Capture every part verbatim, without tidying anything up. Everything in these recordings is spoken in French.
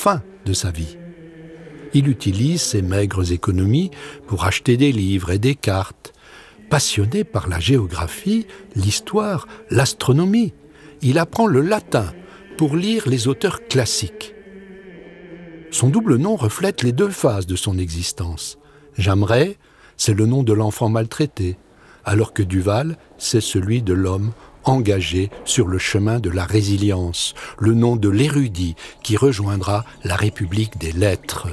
fin de sa vie. Il utilise ses maigres économies pour acheter des livres et des cartes. Passionné par la géographie, l'histoire, l'astronomie, il apprend le latin pour lire les auteurs classiques. Son double nom reflète les deux phases de son existence. Jamaret, c'est le nom de l'enfant maltraité, alors que Duval, c'est celui de l'homme engagé sur le chemin de la résilience, le nom de l'érudit qui rejoindra la République des lettres.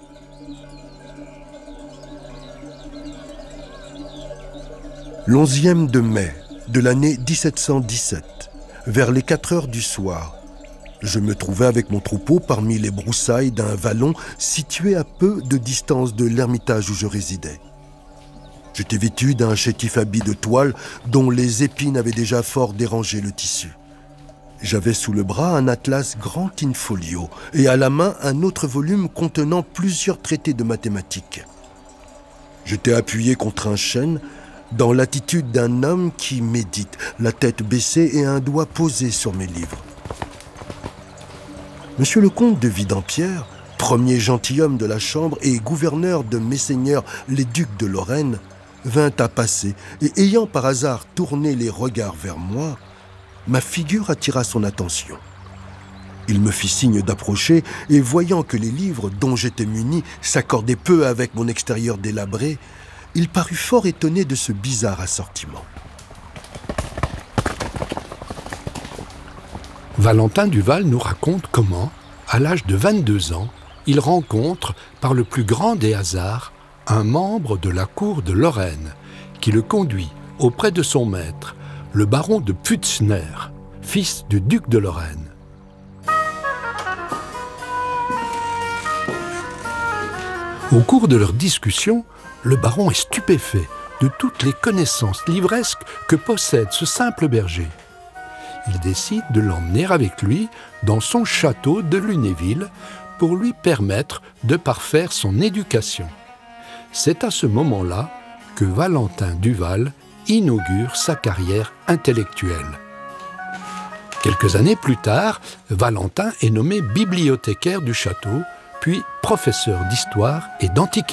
L'onzième de mai de l'année dix-sept cent dix-sept, vers les quatre heures du soir, je me trouvais avec mon troupeau parmi les broussailles d'un vallon situé à peu de distance de l'ermitage où je résidais. J'étais vêtu d'un chétif habit de toile dont les épines avaient déjà fort dérangé le tissu. J'avais sous le bras un atlas grand in folio et à la main un autre volume contenant plusieurs traités de mathématiques. J'étais appuyé contre un chêne dans l'attitude d'un homme qui médite, la tête baissée et un doigt posé sur mes livres. Monsieur le comte de Vidampierre, premier gentilhomme de la chambre et gouverneur de Messeigneurs les ducs de Lorraine, vint à passer et ayant par hasard tourné les regards vers moi, ma figure attira son attention. Il me fit signe d'approcher et voyant que les livres dont j'étais muni s'accordaient peu avec mon extérieur délabré, il parut fort étonné de ce bizarre assortiment. Valentin Duval nous raconte comment, à l'âge de vingt-deux ans, il rencontre, par le plus grand des hasards, un membre de la cour de Lorraine qui le conduit auprès de son maître, le baron de Pfützner, fils du duc de Lorraine. Au cours de leur discussion, le baron est stupéfait de toutes les connaissances livresques que possède ce simple berger. Il décide de l'emmener avec lui dans son château de Lunéville pour lui permettre de parfaire son éducation. C'est à ce moment-là que Valentin Duval inaugure sa carrière intellectuelle. Quelques années plus tard, Valentin est nommé bibliothécaire du château, puis professeur d'histoire et d'antiquité.